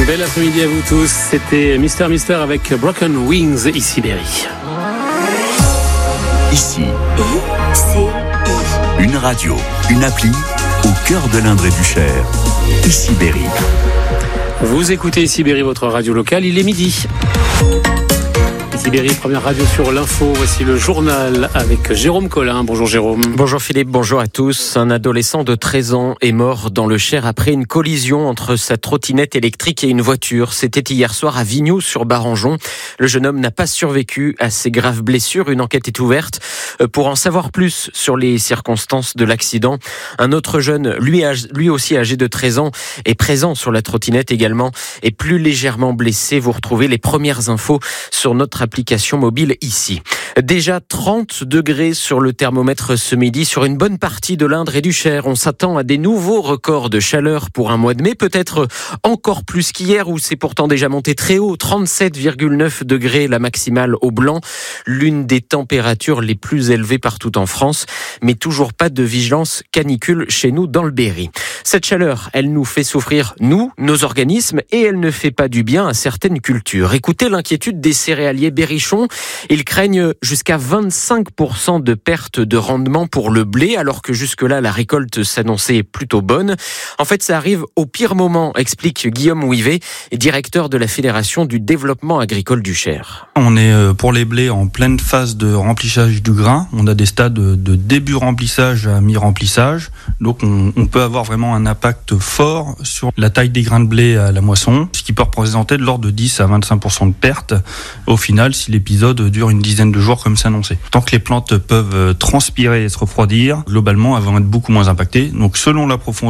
Bel après-midi à vous tous. C'était Mister avec Broken Wings, ici Berry. Ici, une radio, une appli au cœur de l'Indre et du Cher. Ici Berry. Vous écoutez Ici Berry, votre radio locale, il est midi. Ici Berry, première radio sur l'info. Voici le journal avec Jérôme Collin. Bonjour Jérôme. Bonjour Philippe, bonjour à tous. Un adolescent de 13 ans est mort dans le Cher après une collision entre sa trottinette électrique et une voiture. C'était hier soir à Vignoux-sur-Barangeon. Le jeune homme n'a pas survécu à ces graves blessures. Une enquête est ouverte. Pour en savoir plus sur les circonstances de l'accident, un autre jeune, lui aussi âgé de 13 ans, est présent sur la trottinette également et plus légèrement blessé. Vous retrouvez les premières infos sur notre application mobile ici. Déjà 30 degrés sur le thermomètre ce midi sur une bonne partie de l'Indre et du Cher. On s'attend à des nouveaux records de chaleur pour un mois de mai, peut-être encore plus qu'hier où c'est pourtant déjà monté très haut, 37,9 degrés la maximale au Blanc, l'une des températures les plus élevées partout en France, mais toujours pas de vigilance canicule chez nous dans le Berry. Cette chaleur, elle nous fait souffrir, nous, nos organismes, et elle ne fait pas du bien à certaines cultures. Écoutez l'inquiétude des céréaliers berrichons. Ils craignent jusqu'à 25% de perte de rendement pour le blé, alors que jusque-là, la récolte s'annonçait plutôt bonne. En fait, ça arrive au pire moment, explique Guillaume Ouivet, directeur de la Fédération du développement agricole du Cher. On est pour les blés en pleine phase de remplissage du grain. On a des stades de début remplissage à mi-remplissage. Donc on peut avoir vraiment un impact fort sur la taille des grains de blé à la moisson, ce qui peut représenter de l'ordre de 10 à 25% de perte au final si l'épisode dure une dizaine de jours comme c'est annoncé. Tant que les plantes peuvent transpirer et se refroidir, globalement elles vont être beaucoup moins impactées. Donc selon la profondeur